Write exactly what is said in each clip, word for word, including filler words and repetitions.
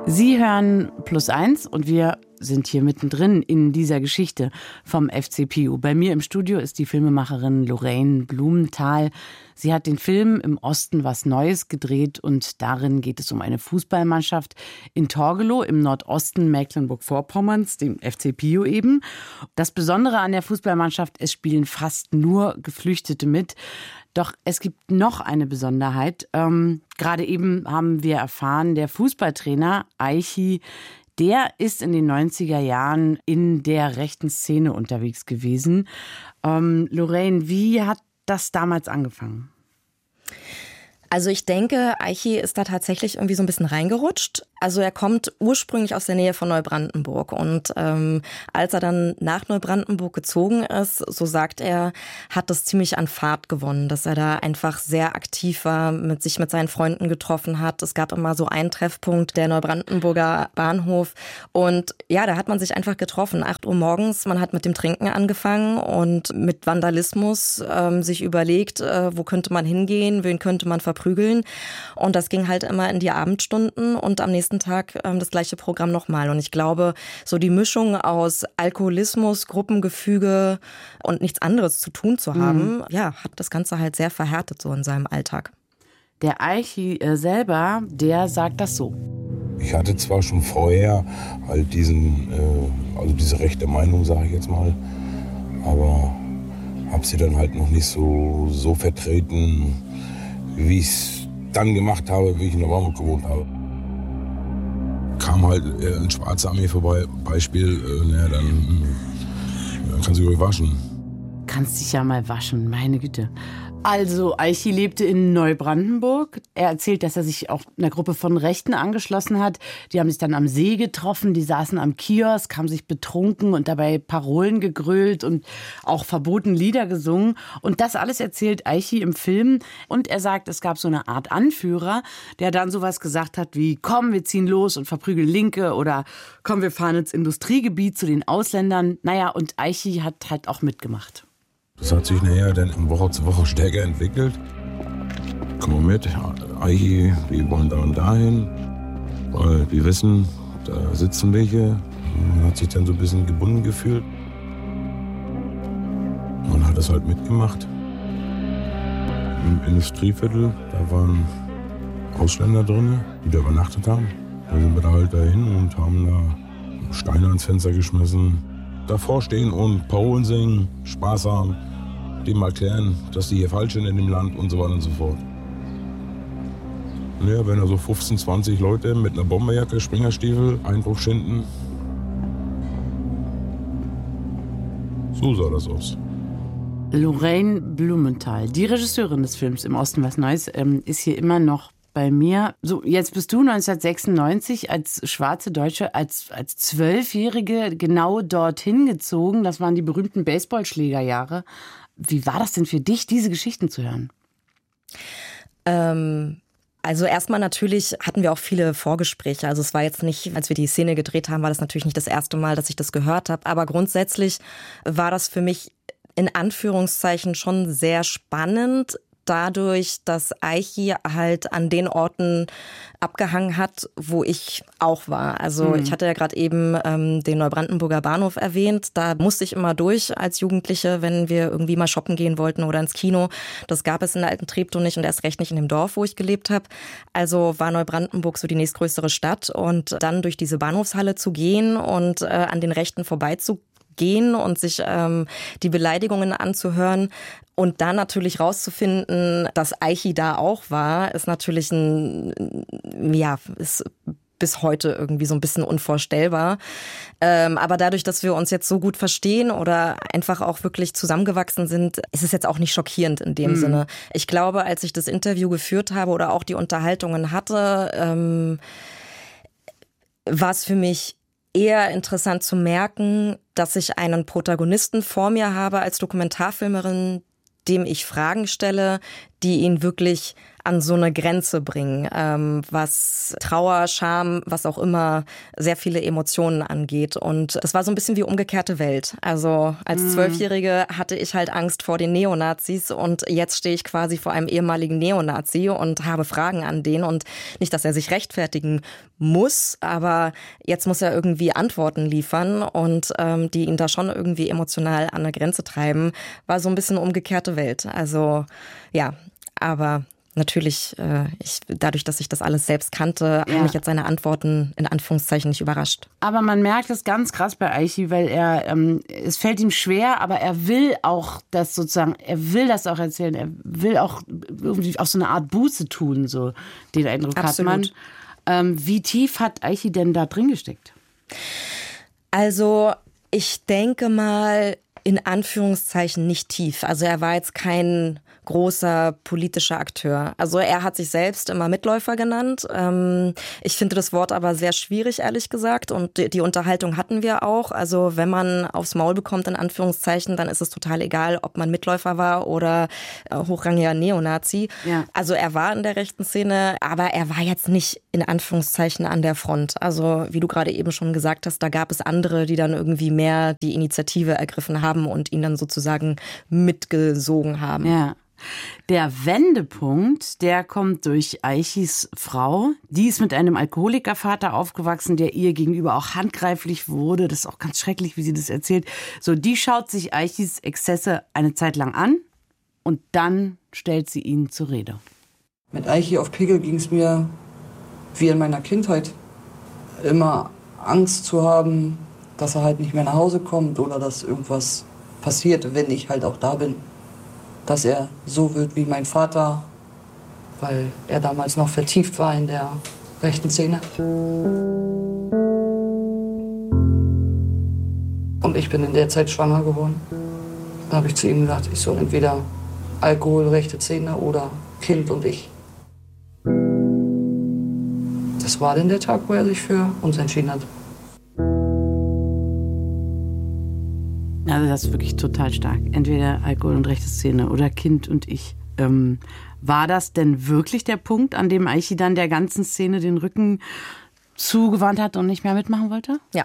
Sie hören Plus eins und wir sind hier mittendrin in dieser Geschichte vom F C P U. Bei mir im Studio ist die Filmemacherin Lorraine Blumenthal. Sie hat den Film Im Osten was Neues gedreht und darin geht es um eine Fußballmannschaft in Torgelow im Nordosten Mecklenburg-Vorpommerns, dem F C P U eben. Das Besondere an der Fußballmannschaft, es spielen fast nur Geflüchtete mit. Doch es gibt noch eine Besonderheit. Ähm, gerade eben haben wir erfahren, der Fußballtrainer Aichi, der ist in den neunziger Jahren in der rechten Szene unterwegs gewesen. Ähm, Lorraine, wie hat das damals angefangen? Also ich denke, Aichi ist da tatsächlich irgendwie so ein bisschen reingerutscht. Also er kommt ursprünglich aus der Nähe von Neubrandenburg und ähm, als er dann nach Neubrandenburg gezogen ist, so sagt er, hat das ziemlich an Fahrt gewonnen, dass er da einfach sehr aktiv war, mit sich mit seinen Freunden getroffen hat. Es gab immer so einen Treffpunkt, der Neubrandenburger Bahnhof und ja, da hat man sich einfach getroffen. acht Uhr morgens, man hat mit dem Trinken angefangen und mit Vandalismus ähm, sich überlegt, äh, wo könnte man hingehen, wen könnte man verprügeln und das ging halt immer in die Abendstunden und am nächsten Tag ähm, das gleiche Programm nochmal. Und ich glaube, so die Mischung aus Alkoholismus, Gruppengefüge und nichts anderes zu tun zu haben, mhm. ja, hat das Ganze halt sehr verhärtet so in seinem Alltag. Der Aichi äh, selber, der sagt das so. Ich hatte zwar schon vorher halt diesen, äh, also diese rechte Meinung, sage ich jetzt mal, aber habe sie dann halt noch nicht so, so vertreten, wie ich es dann gemacht habe, wie ich in der Warmut gewohnt habe. Kam halt äh, ein schwarzer Armee vorbei, Beispiel, äh, naja, dann, äh, dann kannst du dich ruhig waschen. Kannst dich ja mal waschen, meine Güte. Also, Aichi lebte in Neubrandenburg. Er erzählt, dass er sich auch einer Gruppe von Rechten angeschlossen hat. Die haben sich dann am See getroffen, die saßen am Kiosk, haben sich betrunken und dabei Parolen gegrölt und auch verboten Lieder gesungen. Und das alles erzählt Aichi im Film. Und er sagt, es gab so eine Art Anführer, der dann sowas gesagt hat wie, komm, wir ziehen los und verprügeln Linke oder komm, wir fahren ins Industriegebiet zu den Ausländern. Naja, und Aichi hat halt auch mitgemacht. Das hat sich nachher dann von Woche zu Woche stärker entwickelt. Komm mal mit, Aichi, wir wollen da und dahin, weil wir wissen, da sitzen welche. Man hat sich dann so ein bisschen gebunden gefühlt. Man hat das halt mitgemacht. Im Industrieviertel, da waren Ausländer drin, die da übernachtet haben. Da sind wir da halt dahin und haben da Steine ans Fenster geschmissen. Davor stehen und Parolen singen, Spaß haben, dem erklären, dass die hier falsch sind in dem Land und so weiter und so fort. Naja, wenn da so fünfzehn, zwanzig Leute mit einer Bomberjacke, Springerstiefel, Eindruck schinden. So sah das aus. Lorraine Blumenthal, die Regisseurin des Films Im Osten was Neues, ähm, ist hier immer noch bei mir. So, jetzt bist du neunzehnhundertsechsundneunzig als schwarze Deutsche, als, als Zwölfjährige genau dorthin gezogen. Das waren die berühmten Baseballschlägerjahre. Wie war das denn für dich, diese Geschichten zu hören? Ähm... Also erstmal natürlich hatten wir auch viele Vorgespräche. Also es war jetzt nicht, als wir die Szene gedreht haben, war das natürlich nicht das erste Mal, dass ich das gehört habe. Aber grundsätzlich war das für mich in Anführungszeichen schon sehr spannend, dadurch, dass Aichi halt an den Orten abgehangen hat, wo ich auch war. Also mhm. ich hatte ja gerade eben ähm, den Neubrandenburger Bahnhof erwähnt. Da musste ich immer durch als Jugendliche, wenn wir irgendwie mal shoppen gehen wollten oder ins Kino. Das gab es in der alten Treptow nicht und erst recht nicht in dem Dorf, wo ich gelebt habe. Also war Neubrandenburg so die nächstgrößere Stadt und dann durch diese Bahnhofshalle zu gehen und äh, an den Rechten vorbeizugehen und sich ähm, die Beleidigungen anzuhören. Und dann natürlich rauszufinden, dass Aichi da auch war, ist natürlich ein, ja, ist bis heute irgendwie so ein bisschen unvorstellbar. Ähm, aber dadurch, dass wir uns jetzt so gut verstehen oder einfach auch wirklich zusammengewachsen sind, ist es jetzt auch nicht schockierend in dem mhm. Sinne. Ich glaube, als ich das Interview geführt habe oder auch die Unterhaltungen hatte, ähm, war es für mich eher interessant zu merken, dass ich einen Protagonisten vor mir habe als Dokumentarfilmerin, dem ich Fragen stelle, die ihn wirklich an so eine Grenze bringen, ähm, was Trauer, Scham, was auch immer, sehr viele Emotionen angeht. Und das war so ein bisschen wie umgekehrte Welt. Also als Zwölfjährige hatte ich halt Angst vor den Neonazis und jetzt stehe ich quasi vor einem ehemaligen Neonazi und habe Fragen an den. Und nicht, dass er sich rechtfertigen muss, aber jetzt muss er irgendwie Antworten liefern und ähm, die ihn da schon irgendwie emotional an eine Grenze treiben, war so ein bisschen umgekehrte Welt. Also ja, aber natürlich, äh, ich, dadurch, dass ich das alles selbst kannte, ja. haben mich jetzt seine Antworten in Anführungszeichen nicht überrascht. Aber man merkt es ganz krass bei Aichi, weil er, ähm, es fällt ihm schwer, aber er will auch das sozusagen, er will das auch erzählen, er will auch irgendwie auch so eine Art Buße tun, so den Eindruck Absolut. hat man. Ähm, wie tief hat Aichi denn da drin gesteckt? Also ich denke mal, in Anführungszeichen nicht tief. Also er war jetzt kein großer politischer Akteur. Also er hat sich selbst immer Mitläufer genannt. Ich finde das Wort aber sehr schwierig, ehrlich gesagt. Und die Unterhaltung hatten wir auch. Also wenn man aufs Maul bekommt, in Anführungszeichen, dann ist es total egal, ob man Mitläufer war oder hochrangiger Neonazi. Ja. Also er war in der rechten Szene, aber er war jetzt nicht in Anführungszeichen an der Front. Also wie du gerade eben schon gesagt hast, da gab es andere, die dann irgendwie mehr die Initiative ergriffen haben und ihn dann sozusagen mitgesogen haben. Ja. Der Wendepunkt, der kommt durch Aichis Frau. Die ist mit einem Alkoholikervater aufgewachsen, der ihr gegenüber auch handgreiflich wurde. Das ist auch ganz schrecklich, wie sie das erzählt. So, die schaut sich Aichis Exzesse eine Zeit lang an und dann stellt sie ihn zur Rede. Mit Aichi auf Pegel ging es mir wie in meiner Kindheit. Immer Angst zu haben, dass er halt nicht mehr nach Hause kommt oder dass irgendwas passiert, wenn ich halt auch da bin. Dass er so wird wie mein Vater, weil er damals noch vertieft war in der rechten Szene. Und ich bin in der Zeit schwanger geworden. Da habe ich zu ihm gesagt, ich soll entweder Alkohol, rechte Szene oder Kind und ich. Das war dann der Tag, wo er sich für uns entschieden hat. Also das ist wirklich total stark. Entweder Alkohol und rechte Szene oder Kind und ich. Ähm, war das denn wirklich der Punkt, an dem Aichi dann der ganzen Szene den Rücken zugewandt hat und nicht mehr mitmachen wollte? Ja,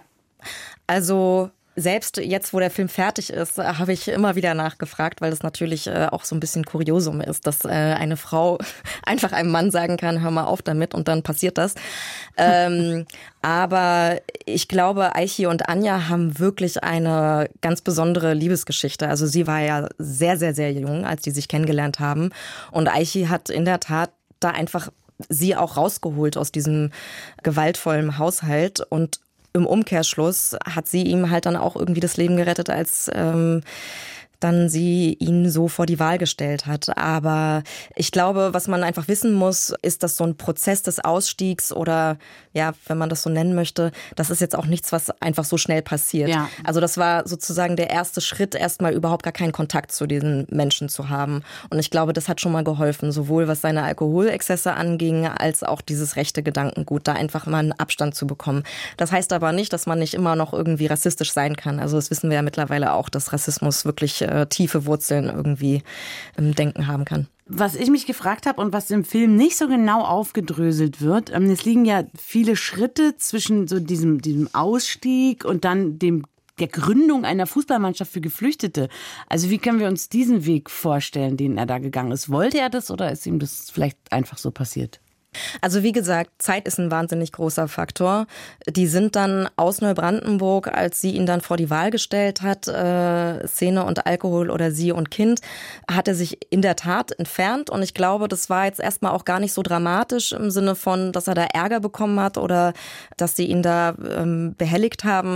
also selbst jetzt, wo der Film fertig ist, habe ich immer wieder nachgefragt, weil das natürlich auch so ein bisschen Kuriosum ist, dass eine Frau einfach einem Mann sagen kann, hör mal auf damit und dann passiert das. ähm, aber ich glaube, Aichi und Anja haben wirklich eine ganz besondere Liebesgeschichte. Also sie war ja sehr, sehr, sehr jung, als die sich kennengelernt haben. Und Aichi hat in der Tat da einfach sie auch rausgeholt aus diesem gewaltvollen Haushalt und im Umkehrschluss hat sie ihm halt dann auch irgendwie das Leben gerettet, als ähm, dann sie ihn so vor die Wahl gestellt hat. Aber ich glaube, was man einfach wissen muss, ist, dass so ein Prozess des Ausstiegs oder, ja, wenn man das so nennen möchte, das ist jetzt auch nichts, was einfach so schnell passiert. Ja. Also das war sozusagen der erste Schritt, erstmal überhaupt gar keinen Kontakt zu diesen Menschen zu haben. Und ich glaube, das hat schon mal geholfen, sowohl was seine Alkoholexzesse anging, als auch dieses rechte Gedankengut, da einfach mal einen Abstand zu bekommen. Das heißt aber nicht, dass man nicht immer noch irgendwie rassistisch sein kann. Also das wissen wir ja mittlerweile auch, dass Rassismus wirklich äh, tiefe Wurzeln irgendwie im Denken haben kann. Was ich mich gefragt habe und was im Film nicht so genau aufgedröselt wird, ähm, es liegen ja viele Schritte zwischen so diesem, diesem Ausstieg und dann dem der Gründung einer Fußballmannschaft für Geflüchtete. Also wie können wir uns diesen Weg vorstellen, den er da gegangen ist? Wollte er das oder ist ihm das vielleicht einfach so passiert? Also wie gesagt, Zeit ist ein wahnsinnig großer Faktor. Die sind dann aus Neubrandenburg, als sie ihn dann vor die Wahl gestellt hat, äh, Szene und Alkohol oder sie und Kind, hat er sich in der Tat entfernt. Und ich glaube, das war jetzt erstmal auch gar nicht so dramatisch im Sinne von, dass er da Ärger bekommen hat oder dass sie ihn da ähm, behelligt haben.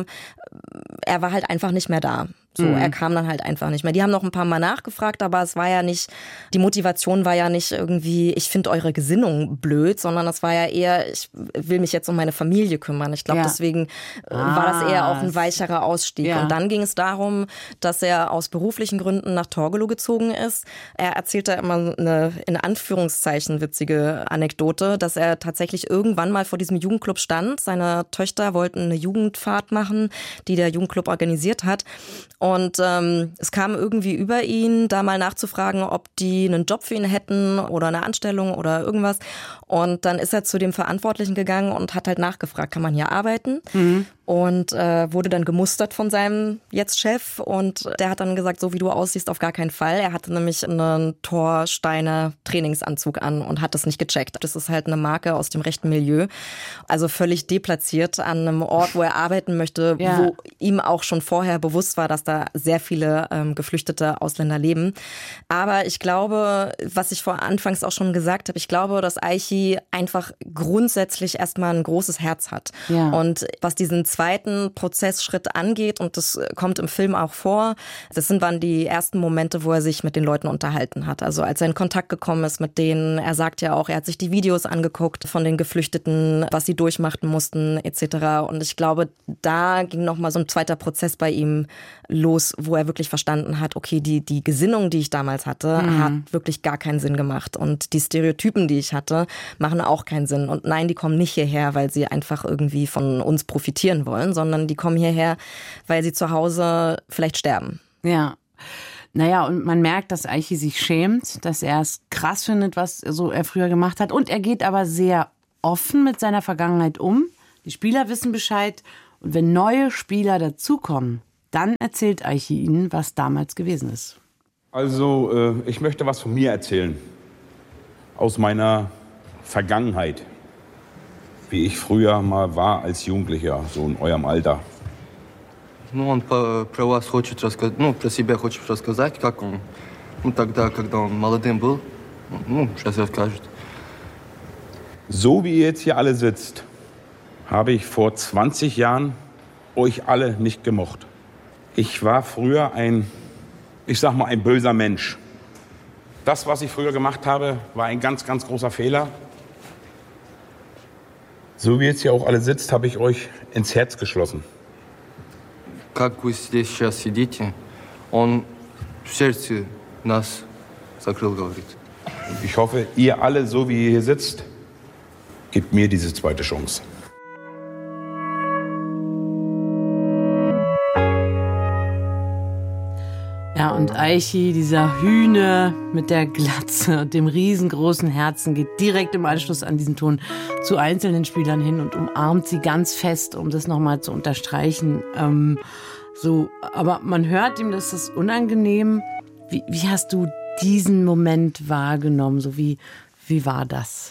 Er war halt einfach nicht mehr da. So, mhm. Er kam dann halt einfach nicht mehr. Die haben noch ein paar Mal nachgefragt, aber es war ja nicht, die Motivation war ja nicht irgendwie, ich finde eure Gesinnung blöd, sondern es war ja eher, ich will mich jetzt um meine Familie kümmern. Ich glaube, ja. deswegen ah, war das eher auch ein weicherer Ausstieg. Ja. Und dann ging es darum, dass er aus beruflichen Gründen nach Torgelow gezogen ist. Er erzählt da immer eine, in Anführungszeichen, witzige Anekdote, dass er tatsächlich irgendwann mal vor diesem Jugendclub stand. Seine Töchter wollten eine Jugendfahrt machen, die der Jugendclub organisiert hat. Und ähm, es kam irgendwie über ihn, da mal nachzufragen, ob die einen Job für ihn hätten oder eine Anstellung oder irgendwas. Und dann ist er zu dem Verantwortlichen gegangen und hat halt nachgefragt, kann man hier arbeiten? Mhm. Und äh, wurde dann gemustert von seinem jetzt Chef. Und der hat dann gesagt, so wie du aussiehst, auf gar keinen Fall. Er hatte nämlich einen Thorsteiner Trainingsanzug an und hat das nicht gecheckt. Das ist halt eine Marke aus dem rechten Milieu. Also völlig deplatziert an einem Ort, wo er arbeiten möchte, ja. wo ihm auch schon vorher bewusst war, dass da sehr viele ähm, geflüchtete Ausländer leben. Aber ich glaube, was ich vor Anfangs auch schon gesagt habe, ich glaube, dass Aichi einfach grundsätzlich erstmal ein großes Herz hat. Ja. Und was diesen zweiten Prozessschritt angeht, und das kommt im Film auch vor, das sind waren die ersten Momente, wo er sich mit den Leuten unterhalten hat. Also als er in Kontakt gekommen ist mit denen, er sagt ja auch, er hat sich die Videos angeguckt von den Geflüchteten, was sie durchmachen mussten et cetera. Und ich glaube, da ging nochmal so ein zweiter Prozess bei ihm los, wo er wirklich verstanden hat, okay, die, die Gesinnung, die ich damals hatte, mhm. hat wirklich gar keinen Sinn gemacht. Und die Stereotypen, die ich hatte, machen auch keinen Sinn. Und nein, die kommen nicht hierher, weil sie einfach irgendwie von uns profitieren wollen, sondern die kommen hierher, weil sie zu Hause vielleicht sterben. Ja. Naja, und man merkt, dass Aichi sich schämt, dass er es krass findet, was so er früher gemacht hat. Und er geht aber sehr offen mit seiner Vergangenheit um. Die Spieler wissen Bescheid. Und wenn neue Spieler dazukommen, dann erzählt Aichi ihnen, was damals gewesen ist. Also, äh, ich möchte was von mir erzählen. Aus meiner Vergangenheit. Wie ich früher mal war als Jugendlicher, so in eurem Alter. Ну, он про вас хочет рассказать, ну, про себя хочет рассказать, как он, ну, тогда, когда он молодым был, ну, сейчас расскажет. So wie ihr jetzt hier alle sitzt, habe ich vor zwanzig Jahren euch alle nicht gemocht. Ich war früher ein, ich sag mal, ein böser Mensch. Das, was ich früher gemacht habe, war ein ganz, ganz großer Fehler. So wie jetzt hier auch alle sitzt, habe ich euch ins Herz geschlossen. Как вы здесь сейчас сидите, он в сердце нас закрыл, говорит. Ich hoffe, ihr alle, so wie ihr hier sitzt, gebt mir diese zweite Chance. Ja, und Aichi, dieser Hühne mit der Glatze und dem riesengroßen Herzen, geht direkt im Anschluss an diesen Ton zu einzelnen Spielern hin und umarmt sie ganz fest, um das nochmal zu unterstreichen. Ähm, so, aber man hört ihm, das ist unangenehm. Wie, wie hast du diesen Moment wahrgenommen? So wie, wie war das?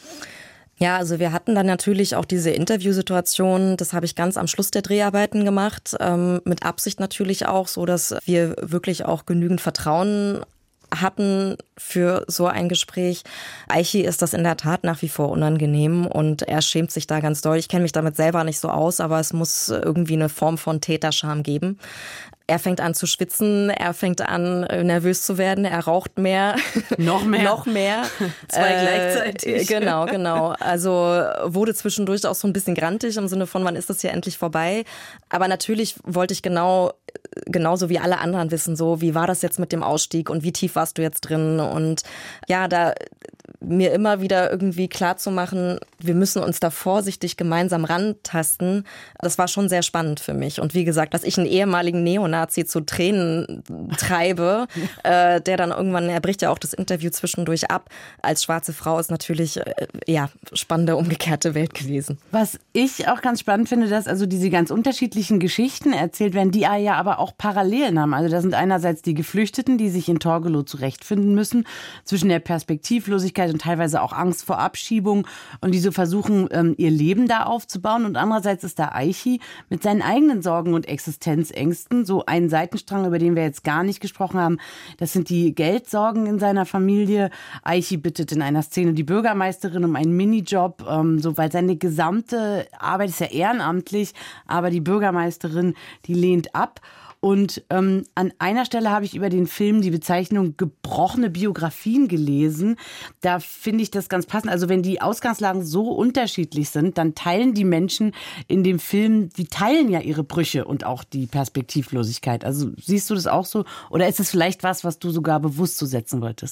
Ja, also wir hatten dann natürlich auch diese Interviewsituation, das habe ich ganz am Schluss der Dreharbeiten gemacht, ähm, mit Absicht natürlich auch, so dass wir wirklich auch genügend Vertrauen hatten für so ein Gespräch. Aichi ist das in der Tat nach wie vor unangenehm und er schämt sich da ganz doll. Ich kenne mich damit selber nicht so aus, aber es muss irgendwie eine Form von Täterscham geben. Er fängt an zu schwitzen, er fängt an nervös zu werden, er raucht mehr. Noch mehr? Noch mehr. Zwei äh, gleichzeitig. Genau, genau. Also wurde zwischendurch auch so ein bisschen grantig im Sinne von, wann ist das hier endlich vorbei? Aber natürlich wollte ich genau, genauso wie alle anderen wissen, so, wie war das jetzt mit dem Ausstieg und wie tief warst du jetzt drin? Und ja, da mir immer wieder irgendwie klar zu machen, wir müssen uns da vorsichtig gemeinsam rantasten. Das war schon sehr spannend für mich. Und wie gesagt, dass ich einen ehemaligen Neonazi zu Tränen treibe, äh, der dann irgendwann, er bricht ja auch das Interview zwischendurch ab, als schwarze Frau ist natürlich, äh, ja, spannende umgekehrte Welt gewesen. Was ich auch ganz spannend finde, dass also diese ganz unterschiedlichen Geschichten erzählt werden, die ja aber auch Parallelen haben. Also da sind einerseits die Geflüchteten, die sich in Torgelow zurechtfinden müssen, zwischen der Perspektivlosigkeit und teilweise auch Angst vor Abschiebung und die so versuchen, ihr Leben da aufzubauen. Und andererseits ist da Aichi mit seinen eigenen Sorgen und Existenzängsten, so ein Seitenstrang, über den wir jetzt gar nicht gesprochen haben. Das sind die Geldsorgen in seiner Familie. Aichi bittet in einer Szene die Bürgermeisterin um einen Minijob, so, weil seine gesamte Arbeit ist ja ehrenamtlich, aber die Bürgermeisterin, die lehnt ab. Und ähm, an einer Stelle habe ich über den Film die Bezeichnung gebrochene Biografien gelesen. Da finde ich das ganz passend. Also wenn die Ausgangslagen so unterschiedlich sind, dann teilen die Menschen in dem Film, die teilen ja ihre Brüche und auch die Perspektivlosigkeit. Also siehst du das auch so? Oder ist es vielleicht was, was du sogar bewusst so setzen wolltest?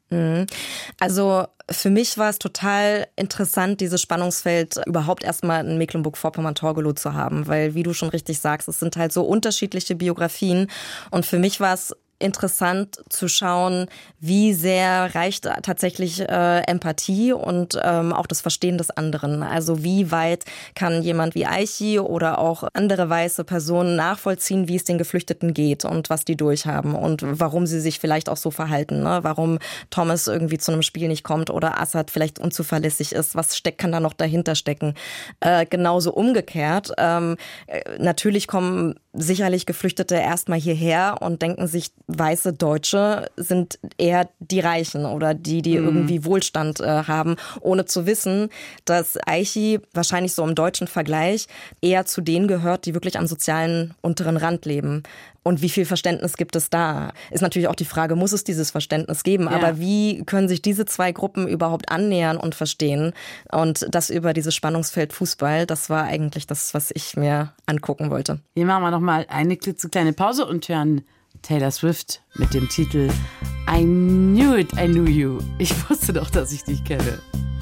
Also für mich war es total interessant, dieses Spannungsfeld überhaupt erstmal in Mecklenburg-Vorpommern-Torgelow zu haben, weil, wie du schon richtig sagst, es sind halt so unterschiedliche Biografien und für mich war es interessant zu schauen, wie sehr reicht tatsächlich äh, Empathie und ähm, auch das Verstehen des anderen. Also wie weit kann jemand wie Aichi oder auch andere weiße Personen nachvollziehen, wie es den Geflüchteten geht und was die durchhaben und warum sie sich vielleicht auch so verhalten, ne? Warum Thomas irgendwie zu einem Spiel nicht kommt oder Assad vielleicht unzuverlässig ist. Was steckt, kann da noch dahinter stecken? Äh, genauso umgekehrt. Ähm, natürlich kommen sicherlich Geflüchtete erstmal hierher und denken sich, weiße Deutsche sind eher die Reichen oder die, die mhm. irgendwie Wohlstand äh, haben, ohne zu wissen, dass Aichi wahrscheinlich so im deutschen Vergleich eher zu denen gehört, die wirklich am sozialen unteren Rand leben. Und wie viel Verständnis gibt es da? Ist natürlich auch die Frage, muss es dieses Verständnis geben? Ja. Aber wie können sich diese zwei Gruppen überhaupt annähern und verstehen? Und das über dieses Spannungsfeld Fußball, das war eigentlich das, was ich mir angucken wollte. Hier machen wir noch mal eine klitzekleine Pause und hören Taylor Swift mit dem Titel I Knew It, I Knew You. Ich wusste doch, dass ich dich kenne.